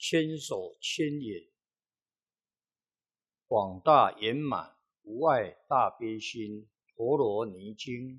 千手千眼，广大圆满无碍大悲心陀罗尼经。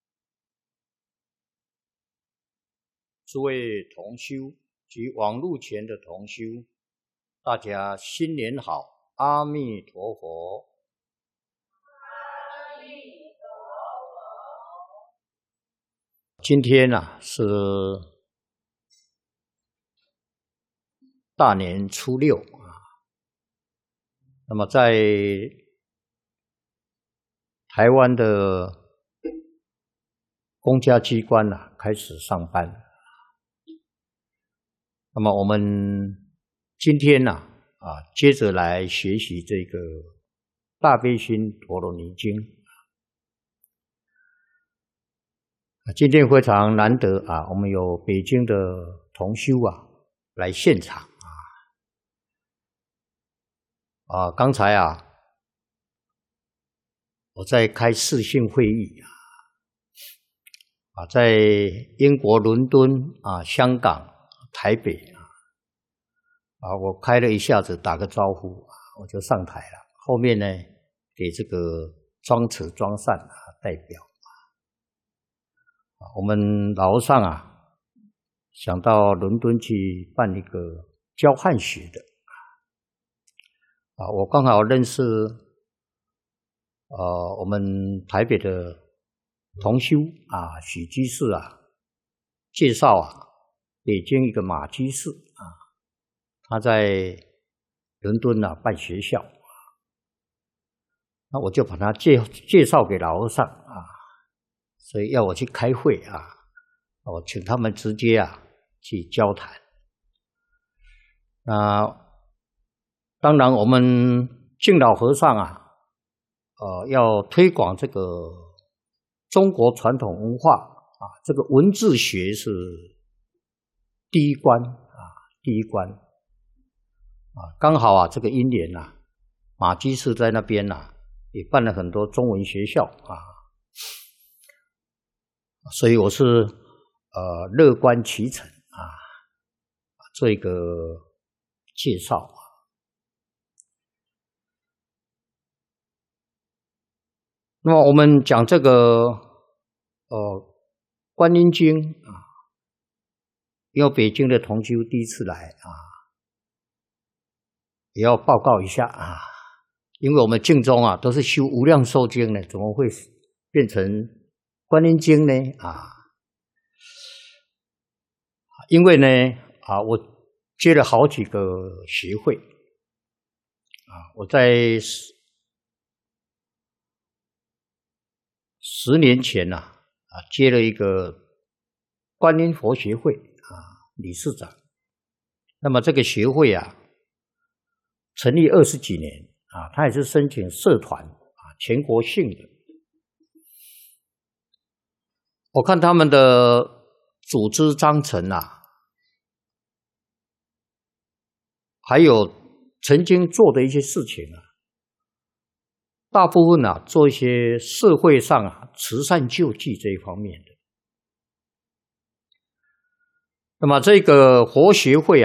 诸位同修及网络前的同修，大家新年好，阿弥陀佛。 阿弥陀佛。 今天是大年初六那么在台湾的公家机关开始上班。那么我们今天接着来学习这个大悲心陀罗尼经。今天非常难得我们有北京的同修来现场刚才我在开视讯会议在英国伦敦香港台北我开了一下子打个招呼我就上台了，后面呢给这个庄慈庄善代表我们老和尚想到伦敦去办一个教汉学的我刚好认识我们台北的同修许居士介绍北京一个马居士他在伦敦办学校那我就把他介绍给老和尚所以要我去开会我请他们直接去交谈。当然我们敬老和尚要推广这个中国传统文化这个文字学是第一关第一关刚好这个因缘马居士在那边也办了很多中文学校所以我是乐观其成做一个介绍那么我们讲这个观音经因为北京的同修第一次来也要报告一下因为我们净宗都是修无量寿经呢，怎么会变成观音经呢因为呢我接了好几个学会我在10年前接了一个观音佛学会理事长。那么这个学会成立20几年他也是申请社团全国性的。我看他们的组织章程还有曾经做的一些事情大部分做一些社会上慈善救济这一方面的。那么这个佛学会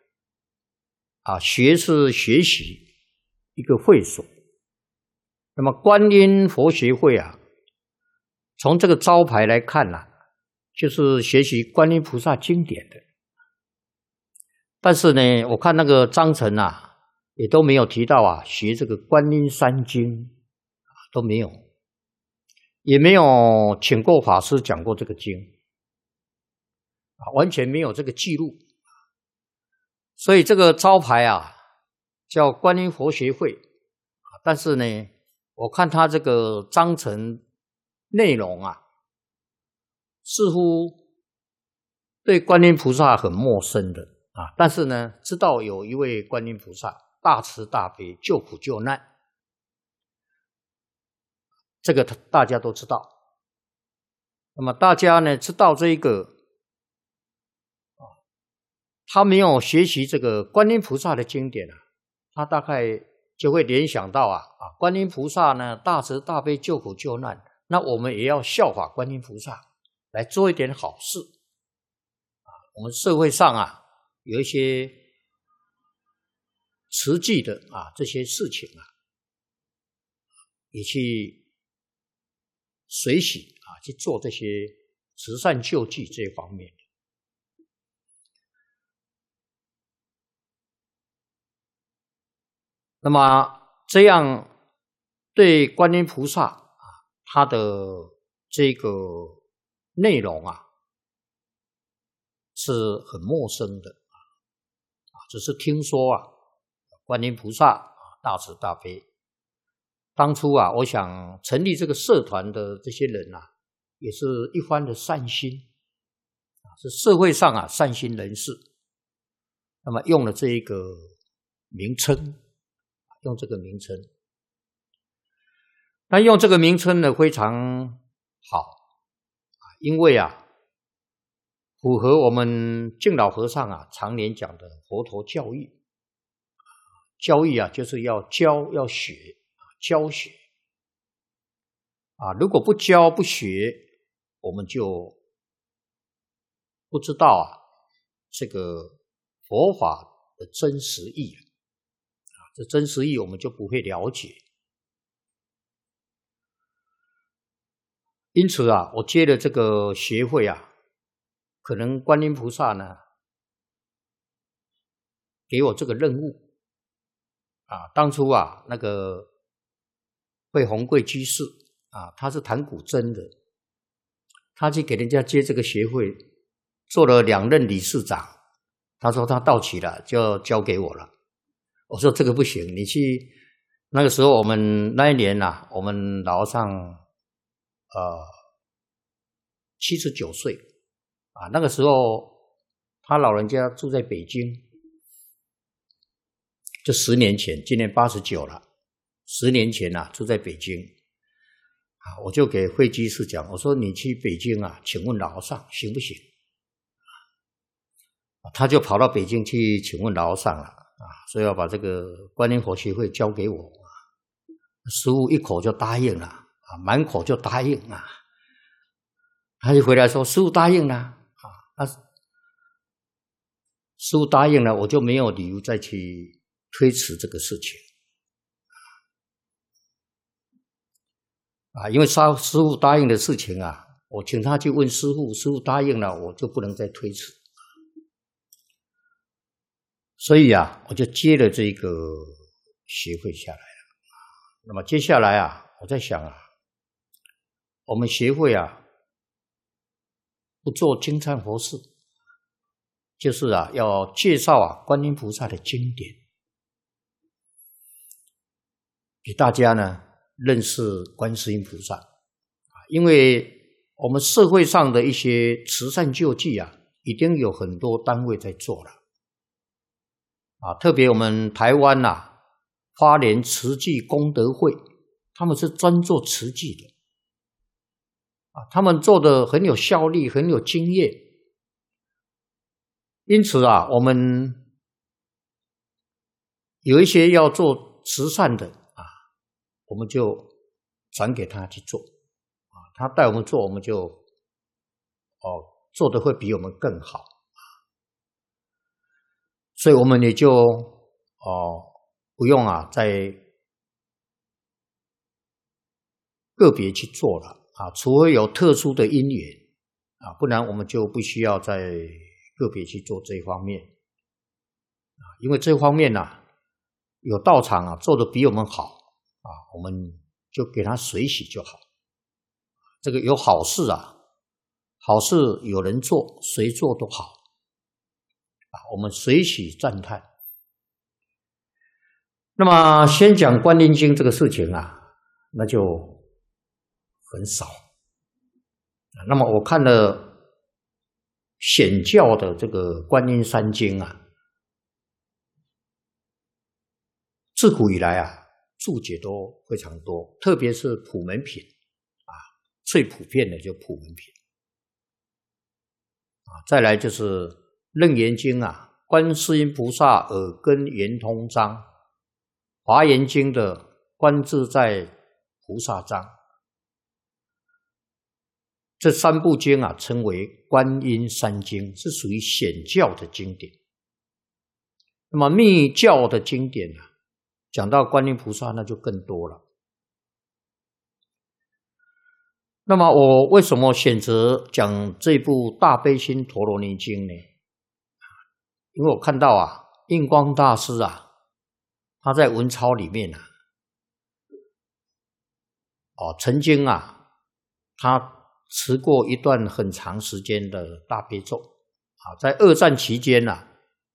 学是学习一个会所。那么观音佛学会从这个招牌来看就是学习观音菩萨经典的。但是呢我看那个章程也都没有提到学这个观音三经都没有，也没有请过法师讲过这个经完全没有这个记录。所以这个招牌叫观音佛学会但是呢我看他这个章程内容似乎对观音菩萨很陌生的但是呢知道有一位观音菩萨大慈大悲救苦救难，这个大家都知道。那么大家呢知道这一个他没有学习这个观音菩萨的经典他大概就会联想到观音菩萨呢大慈大悲救苦救难，那我们也要效法观音菩萨来做一点好事我们社会上有一些慈济的这些事情也去随喜去做这些慈善救济这一方面。那么这样对观音菩萨他的这个内容是很陌生的只是听说观音菩萨大慈大悲。当初我想成立这个社团的这些人也是一番的善心是社会上善心人士，那么用了这一个名称，用这个名称，那用这个名称呢非常好因为符合我们敬老和尚常年讲的佛陀教育。教育就是要教要学，教学如果不教不学，我们就不知道这个佛法的真实意这真实意我们就不会了解。因此我接了这个协会可能观音菩萨呢给我这个任务当初那个惠宏贵居士他是弹古筝的，他去给人家接这个协会，做了2任理事长，他说他到期了就交给我了。我说这个不行，你去。那个时候我们那一年我们老和尚79岁那个时候他老人家住在北京，就10年前，今年89了，10年前住在北京我就给慧居士讲，我说你去北京请问老和尚行不行他就跑到北京去请问老和尚了所以要把这个观音佛协会交给我师父一口就答应了满口就答应他就回来说师父答应了师父答应了，我就没有理由再去推迟这个事情因为师父答应的事情我请他去问师父，师父答应了，我就不能再推迟。所以我就接了这个协会下来了。那么接下来我在想我们协会不做经忏佛事，就是要介绍观音菩萨的经典，给大家呢认识观世音菩萨因为我们社会上的一些慈善救济已经有很多单位在做了特别我们台湾花莲慈济功德会，他们是专做慈济的他们做的很有效率，很有经验。因此我们有一些要做慈善的我们就转给他去做他带我们做，我们就做的会比我们更好所以我们也就不用再个别去做了除非有特殊的因缘不然我们就不需要再个别去做这一方面因为这方面有道场做的比我们好我们就给他随喜就好。这个有好事好事有人做，谁做都好我们随喜赞叹。那么先讲观音经这个事情那就很少那么我看了显教的这个观音三经自古以来注解都非常多，特别是普门品最普遍的就普门品再来就是楞严经观世音菩萨耳根圆通章，华严经的观自在菩萨章，这3部经称为观音三经，是属于显教的经典那么密教的经典啊，讲到观音菩萨那就更多了。那么我为什么选择讲这部《大悲心陀罗尼经》呢？因为我看到啊，印光大师啊，他在文钞里面啊，曾经啊，他持过一段很长时间的大悲咒啊，在二战期间啊，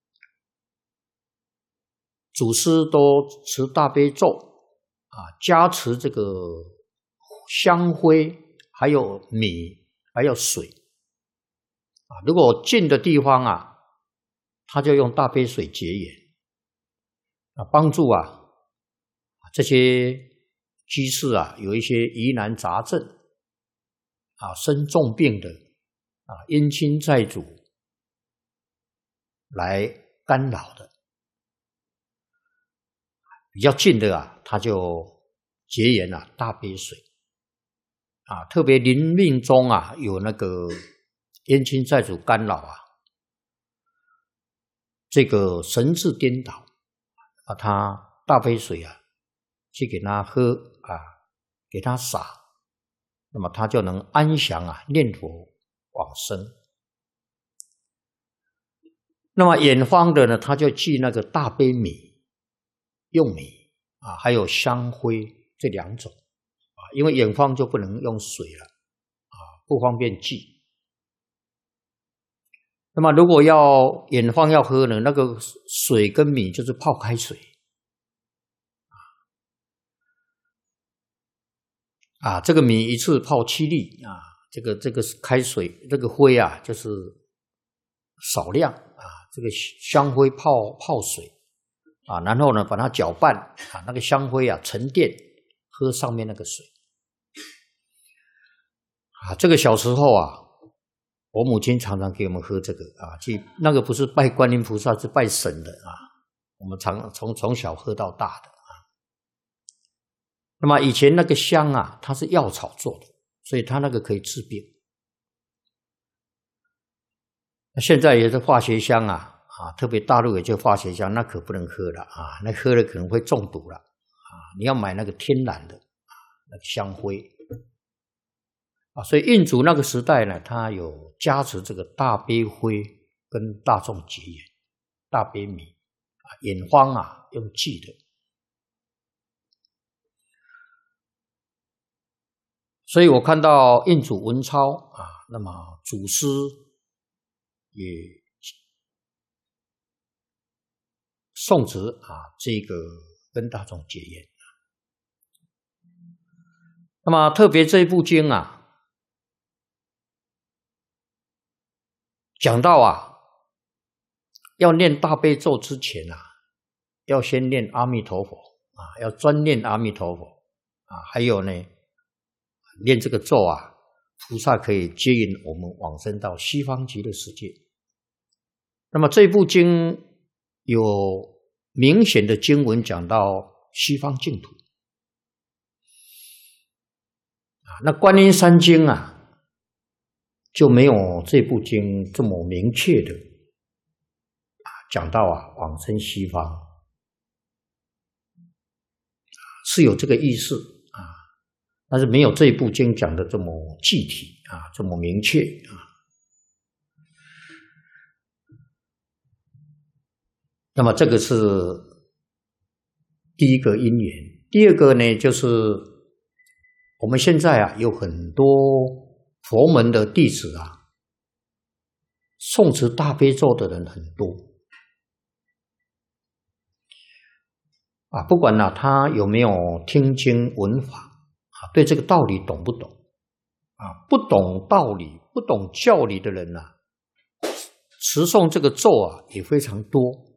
祖师都持大悲咒啊，加持这个香灰，还有米，还有水啊。如果近的地方啊，他就用大悲水结缘啊，帮助啊这些居士啊有一些疑难杂症啊，生重病的啊，冤亲债主来干扰的。比较近的啊，他就结缘啊大悲水啊，特别临命中啊有那个冤亲债主干扰啊，这个神志颠倒啊，他大悲水啊去给他喝啊，给他洒，那么他就能安详啊念佛往生。那么远方的呢，他就寄那个大悲米，用米啊，还有香灰这两种啊，因为远方就不能用水了啊，不方便寄。那么如果要远方要喝呢，那个水跟米就是泡开水啊，这个米一次泡7粒啊，这个开水这个灰啊就是少量啊，这个香灰泡水啊，然后呢把它搅拌啊，那个香灰啊沉淀，喝上面那个水啊。这个小时候啊，我母亲常常给我们喝这个啊，那个不是拜观音菩萨，是拜神的啊。我们从小喝到大的啊。那么以前那个香啊，它是药草做的，所以它那个可以治病。现在也是化学香啊，特别大陆也就化学香，那可不能喝了啊，那喝了可能会中毒了啊。你要买那个天然的啊，那个香灰啊。所以印祖那个时代呢，他有加持这个大悲灰跟大众结缘，大悲米啊，远方啊用寄的。所以我看到印祖文钞啊，那么祖师也诵持啊，这个跟大众结缘。那么特别这一部经啊，讲到啊，要念大悲咒之前啊，要先念阿弥陀佛啊，要专念阿弥陀佛啊，还有呢，念这个咒啊，菩萨可以接引我们往生到西方极乐世界。那么这部经有明显的经文讲到西方净土啊，那观音山经啊就没有这部经这么明确的讲到啊往生西方，是有这个意思啊，但是没有这部经讲的这么具体啊，这么明确啊。那么这个是第一个因缘。第二个呢，就是我们现在啊有很多佛门的弟子啊，诵持大悲咒的人很多啊，不管他有没有听经闻法啊，对这个道理懂不懂啊？不懂道理、不懂教理的人啊，持诵这个咒啊也非常多。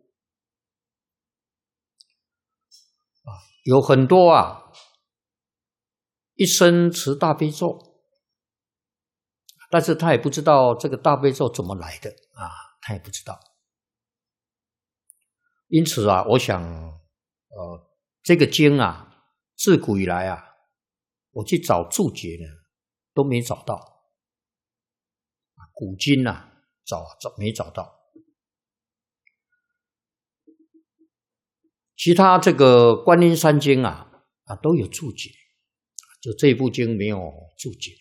有很多啊，一生持大悲咒，但是他也不知道这个大悲咒怎么来的啊，他也不知道。因此啊，我想，这个经啊，自古以来啊，我去找注解呢，都没找到。古今啊，没找到。 其他这个观音三经都有注解，就这部经没有注解。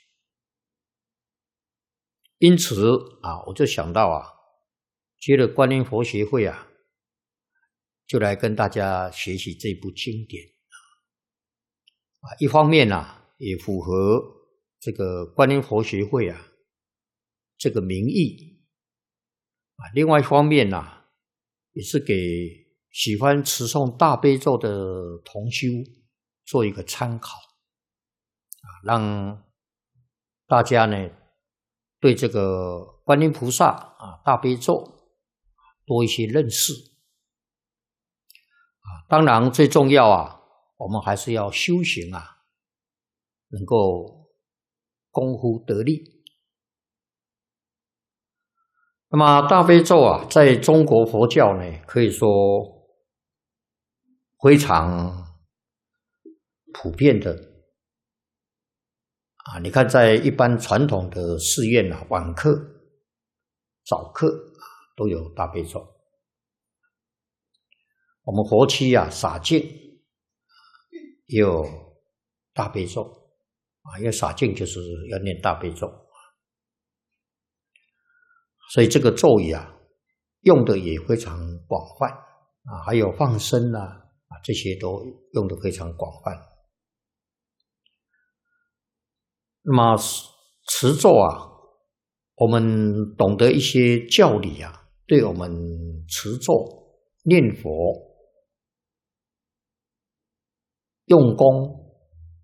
因此我就想到接了观音佛学会就来跟大家学习这部经典一方面也符合这个观音佛学会这个名义另外一方面也是给喜欢持诵大悲咒的同修做一个参考让大家呢对这个观音菩萨大悲咒多一些认识当然最重要我们还是要修行能够功夫得力。那么大悲咒在中国佛教呢可以说非常普遍的你看在一般传统的寺院晚课早课都有大悲咒，我们佛七洒净也有大悲咒因为洒净就是要念大悲咒，所以这个咒语用的也非常广泛还有放生这些都用的非常广泛。那么持咒我们懂得一些教理对我们持咒念佛用功